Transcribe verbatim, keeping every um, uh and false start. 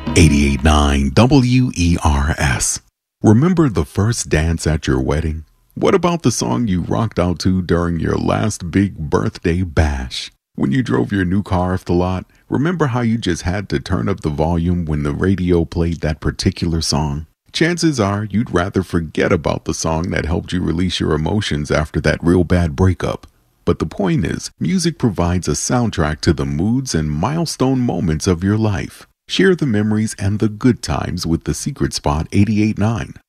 eighty-eight point nine W E R S. Remember the first dance at your wedding? What about the song you rocked out to during your last big birthday bash? When you drove your new car off the lot, remember how you just had to turn up the volume when the radio played that particular song? Chances are you'd rather forget about the song that helped you release your emotions after that real bad breakup. But the point is, music provides a soundtrack to the moods and milestone moments of your life. Share the memories and the good times with The Secret Spot eighty-eight point nine.